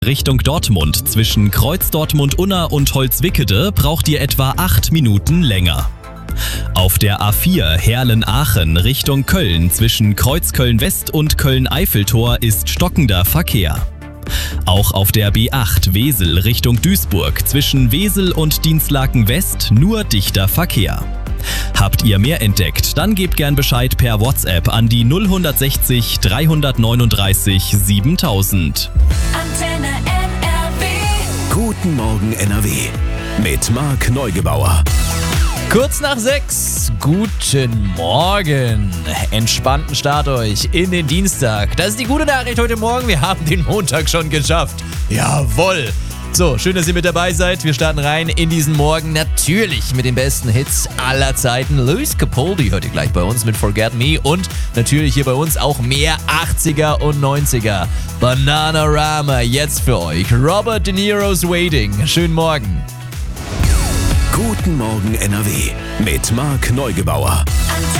Richtung Dortmund zwischen Kreuz-Dortmund-Unna und Holzwickede braucht ihr etwa 8 Minuten länger. Auf der A4 Herlen-Aachen Richtung Köln zwischen Kreuzköln-West und Köln-Eiffeltor ist stockender Verkehr. Auch auf der B8 Wesel Richtung Duisburg zwischen Wesel und Dinslaken-West nur dichter Verkehr. Habt ihr mehr entdeckt, dann gebt gern Bescheid per WhatsApp an die 0160 339 7000. Antenne NRW. Guten Morgen NRW mit Marc Neugebauer. Kurz nach 6, guten Morgen. Entspannten Start euch in den Dienstag. Das ist die gute Nachricht heute Morgen, wir haben den Montag schon geschafft. Jawohl. So, schön, dass ihr mit dabei seid. Wir starten rein in diesen Morgen natürlich mit den besten Hits aller Zeiten. Luis Capaldi heute gleich bei uns mit Forget Me und natürlich hier bei uns auch mehr 80er und 90er. Bananarama jetzt für euch. Robert De Niro's Waiting. Schönen Morgen. Guten Morgen NRW mit Marc Neugebauer. Antenne